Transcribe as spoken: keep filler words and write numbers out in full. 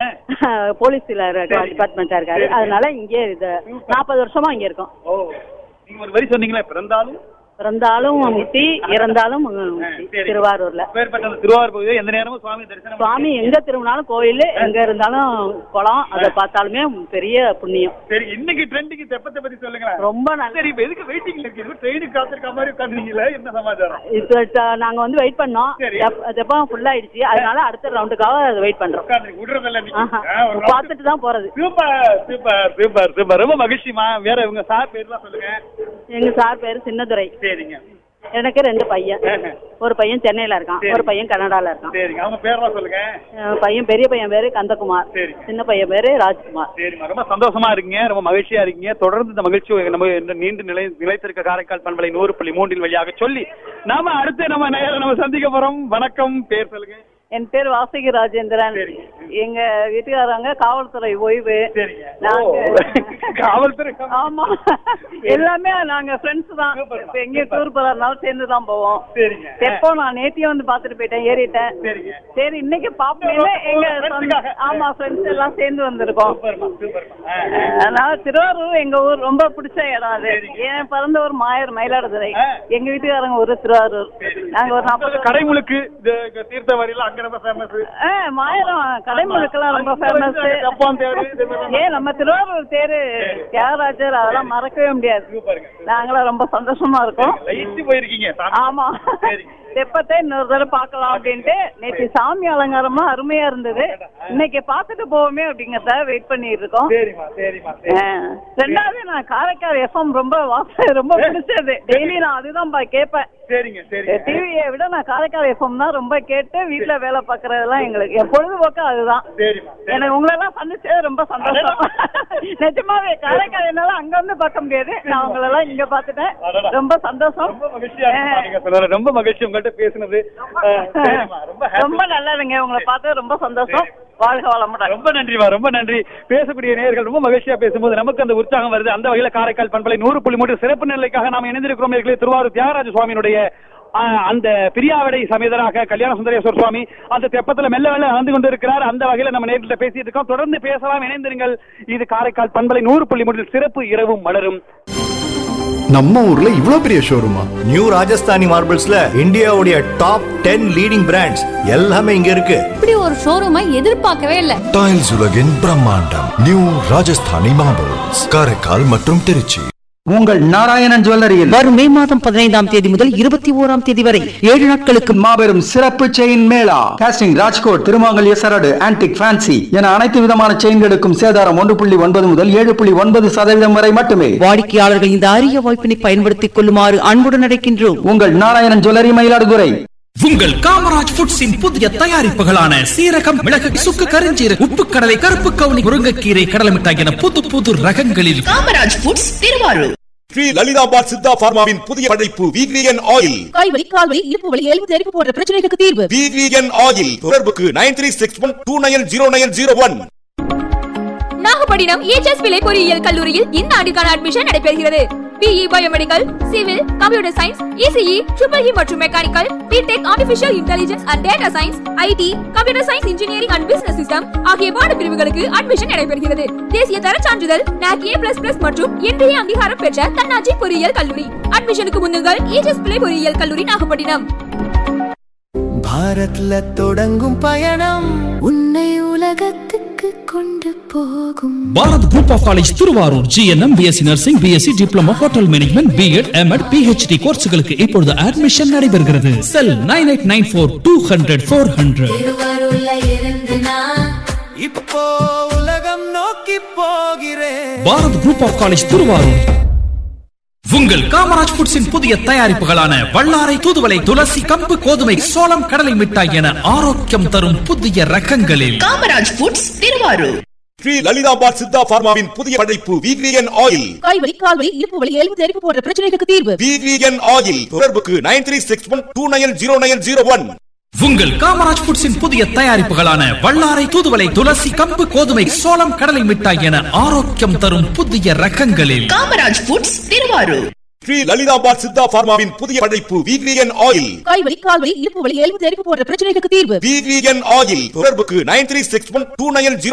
போலீஸ்ல டிபார்ட்மெண்டா இருக்காரு. அதனால இங்கே இது நாற்பது வருஷமா இங்க இருக்கோம். ஓ, நீங்க ஒரு வரி சொன்னீங்களா, பிறந்தாலும் பிறந்தாலும் முத்தி இறந்தாலும் திருவாரூர்ல. திருவாரூர் போய் எந்த நேரமும் சுவாமி தரிசனம். சுவாமி எங்க திரும்பினாலும் கோயில், எங்க இருந்தாலும் குளம், அதை பார்த்தாலுமே பெரிய புண்ணியம். சரி, இன்னைக்கு ட்ரெண்டிங் தெப்பத்தை பத்தி சொல்லுங்க. ரொம்ப நல்ல. சரி, இப்ப எதுக்கு வெயிட்டிங்ல இருக்கு? ட்ரெயினுக்கு காத்திருக்க மாதிரி உட்காந்துருக்கீங்களா? என்ன சமாச்சாரம்? இப்போ நாங்க வந்து வெயிட் பண்ணோம், தெப்பம் ஃபுல் ஆயிடுச்சு. அதனால அடுத்த ரவுண்டுக்காக வெயிட் பண்றோம். விடுறதில்ல, பார்த்துட்டு தான் போறது. சூப்பர் சூப்பர் சூப்பர் சூப்பர், ரொம்ப மகிழ்ச்சிமா. வேற உங்க சார் பேர்லாம் சொல்லுங்க. எங்க சார் பேரு சின்னதுரை. சரிங்க. எனக்கு ரெண்டு பையன், ஒரு பையன் சென்னையில இருக்கான், ஒரு பையன் கனடால இருக்கான். சரிங்க. அவங்க பேர்லாம் சொல்லுங்க. பையன் பெரிய பையன் பேரு கந்தகுமார், சின்ன பையன் பேரு ராஜ்குமார். சரிம்மா, ரொம்ப சந்தோஷமா இருக்கீங்க, ரொம்ப மகிழ்ச்சியா இருக்கீங்க. தொடர்ந்து இந்த மகிழ்ச்சி நம்ம நீண்டு நிலை நிலைத்திருக்க காரைக்கால் பண்பலை நூறு புள்ளி மூன்றின் வழியாக சொல்லி நாம அடுத்து நம்ம நேரம் நம்ம சந்திக்க போறோம். வணக்கம், பேர் சொல்லுங்க. என் பேர் வாசுகி ராஜேந்திரன். எங்க வீட்டுக்காரங்க காவல்துறை ஓய்வு. காவல்துறை? ஆமா, எல்லாமே நாங்க ஃப்ரெண்ட்ஸ் தான். எங்க டூர் போறதுனால சேர்ந்து தான் போவோம். எப்போ நான் நேத்தியும் வந்து பாத்துட்டு போயிட்டேன், ஏறிட்டேன். சரி, இன்னைக்கு பாப்போம். எங்க ஆமா ஃப்ரெண்ட்ஸ் எல்லாம் சேர்ந்து வந்திருக்கோம். அதனால திருவாரூர் எங்க ஊர் ரொம்ப பிடிச்ச இடம். அது ஏன் பிறந்த ஊர் மாயர் மயிலாடுதுறை, எங்க வீட்டுக்காரங்க ஊரு திருவாரூர். நாங்க ஒரு நாற்பது கடைமுழுக்கு தீர்த்த வரையில மாயிரம் கடைமுழுக்கெல்லாம் ரொம்ப ஃபேமஸ். ஏன் நம்ம திருவாரூர் தேரு தியாகராஜர், அதெல்லாம் மறக்கவே முடியாது. நாங்களாம் ரொம்ப சந்தோஷமா இருக்கோம். ஆமா, தெப்பத்தை இன்னொரு தடவை பார்க்கலாம் அப்படின்ட்டு நேற்று சாமி அலங்காரமா அருமையா இருந்தது. இன்னைக்கு பார்த்துட்டு போவோமே அப்படிங்கறத வெயிட் பண்ணிட்டு இருக்கோம். ரெண்டாவது, நான் காரைக்கால் எஃப்எம் ரொம்ப ரொம்ப பிடிச்சது. டெய்லி நான் அதுதான் கேட்பேன். டிவியை விட நான் காரைக்கால் எஃப்எம் தான் ரொம்ப கேட்டு வீட்டுல வேலை பாக்குறதெல்லாம் எங்களுக்கு என் பொழுதுபோக்கு அதுதான். எனக்கு உங்களெல்லாம் சந்திச்சது ரொம்ப சந்தோஷம். நிஜமாவே காரைக்கால் என்னால அங்க வந்து பார்க்க முடியாது, நான் உங்களெல்லாம் இங்க பாத்துட்டேன். ரொம்ப சந்தோஷம், ரொம்ப மகிழ்ச்சி உங்கள்கிட்ட பேசுனது. ரொம்ப நல்லதுங்க, உங்களை பார்த்து ரொம்ப சந்தோஷம். வாழ்க வளமுடன். ரொம்ப நன்றிமா, ரொம்ப நன்றி. பேசக்கூடிய நேயர்கள் ரொம்ப மகிழ்ச்சியா பேசும்போது நமக்கு அந்த உற்சாகம் வருது. அந்த வகையில காரைக்கால் பண்பலை நூறு புள்ளி மூன்று சிறப்பு நிலைக்காக நாம் இணைந்திருக்கிறோம். திருவாரூர் தியாகராஜ சுவாமியினுடைய அந்த பிரியாவிடை சமேதராக கல்யாண சுந்தரேஸ்வரர் சுவாமி அந்த தெப்பத்துல மெல்ல மெல்ல நடந்து கொண்டு இருக்கிறார். அந்த வகையில நம்ம நேரில் பேசிட்டு இருக்கோம். தொடர்ந்து பேசலாம், இணைந்திருங்கள். இது காரைக்கால் பண்பலை நூறு புள்ளி மூன்று சிறப்பு இரவும் மலரும். நம்ம ஊர்ல இவ்வளவு பெரிய ஷோரூமா? நியூ ராஜஸ்தானி மார்பிள்ஸ்ல இந்தியாவுடைய டாப் டென் லீடிங் பிராண்ட்ஸ் எல்லாமே இங்க இருக்கு. இப்படி ஒரு ஷோரூமை எதிர்பார்க்கவே இல்ல. டைல்ஸ் உலகின் பிரம்மாண்டம் நியூ ராஜஸ்தானி மார்பிள்ஸ், காரைக்கால் மற்றும் திருச்சி. உங்கள் நாராயணன் ஜுவல்லரியில் வரும் மே மாதம் பதினைந்தாம் தேதி முதல் இருபத்தி ஓராம் தேதி வரை ஏழு நாட்களுக்கு மாபெரும் சிறப்பு செயின் மேளா. காஸ்டிங், ராஜ்கோட், திருமாங்கல்ய சரடு, ஆன்டிக், ஃபேன்சி என அனைத்து விதமான செயின்களுக்கும் சேதாரம் ஒன்று புள்ளி ஒன்பது முதல் ஏழு புள்ளி ஒன்பது சதவீதம் வரை மட்டுமே. வாடிக்கையாளர்கள் இந்த அரிய வாய்ப்பினை பயன்படுத்திக் கொள்ளுமாறு அன்புடன் அழைக்கின்றோம். உங்கள் நாராயணன் ஜுவல்லரி, மயிலாடுதுறை. உங்கள் காமராஜ் ஃபுட்ஸின் புதிய தயாரிப்புகளான சீரகம், மிளகு, சுக்கு, கருஞ்சீரகம், உப்பு கடலை, கருப்பு கவுனி, முருங்கைக்கீரை, கடலை மிட்டாய் என புது புது ரகங்களில் காமராஜ் ஃபுட்ஸ் திருவாரூர். ஸ்ரீ லலிதாபாத் சித்தா பார்மாவின் புதிய படைப்பு வீக்லியன் ஆயில். காய்வலி, கால்வலி, இடுப்பு வலி, எலும்பு தெரிப்பு போன்ற பிரச்சனைகளுக்கு தீர்வு. வீக்லியன் ஆயில். தொடர்புக்கு nine three six one two nine zero nine zero one. Nagapattinam ages பிள்ளை பொறியியல் கல்லூரியில் இந்த ஆண்டுக்கான அட்மிஷன் நடைபெறுகிறது. BE biomedical, civil, computer science, ECE, triple E மற்றும் mechanical, BTech, artificial intelligence and data science, ID, computer science, engineering and business system ஆகிய பாட பிரிவுகளுக்கு அட்மிஷன் நடைபெறுகிறது. தேசிய தர சான்றிதழ் நாக் ஏ பிளஸ் பிளஸ் மற்றும் இன்றைய அங்கீகாரம் பெற்ற தன்னாட்சி பொறியியல் கல்லூரி. அட்மிஷனுக்கு முன்னுங்கள் ஏஜஸ் பிள்ளை பொறியியல் கல்லூரி, நாகப்பட்டினம். பாரத்ல தொடங்கும் பயணம் உன்னை உலகத்துக்கு கொண்டு போகும். Bharat group of college Thiruvarur. GNM, BSc nursing, BSc diploma, hotel management, BEd, MEd, PhD கோர்ஸ்களுக்கு இப்பொழுது அட்மிஷன் நடைபெறுகிறது. செல் nine eight nine four two hundred four hundred. இப்போ உலகம் நோக்கி போகிறேன். Bharat group of college Thiruvarur. உங்கள் காமராஜ் ஃபுட்ஸின் புதிய தயாரிப்புகளான வல்லாரை, தூதுவளை, துளசி, கம்பு, கோதுமை, சோளம், கடலை மிட்டாய் என ஆரோக்கியம் தரும் புதிய ரகங்களில் காமராஜ் ஃபுட்ஸ் திருவாரூர். ஸ்ரீ லலிதாபாத் சித்தா பார்மாவின் புதிய படைப்பு வீக்லியன் ஆயில். காய்வலி, கால்வலி, இடுப்பு வலி, எலும்பு தெரிப்பு போன்ற பிரச்சனைகளுக்கு தீர்வு. வீக்லியன் ஆயில். தொடர்புக்கு nine three six one two nine zero nine zero one. உங்கள் காமராஜ் ஃபுட்ஸின் புதிய தயாரிப்புகளான வல்லாரை, தூதுவளை, துளசி, கம்பு, கோதுமை, சோளம், கடலை மிட்டாய் என ஆரோக்கியம் தரும் புதிய ரகங்களில் காமராஜ் ஃபுட்ஸ் திருவாரூர். ஸ்ரீ லலிதாபாத் சித்தா பார்மாவின் புதிய படைப்பு வீக்லியன் ஆயில். காய்வலி, கால்வலி, இடுப்பு வலி, எலும்பு தெரிப்பு போன்ற பிரச்சனைகளுக்கு தீர்வு. வீக்லியன் ஆயில். தொடர்புக்கு nine three six one two nine zero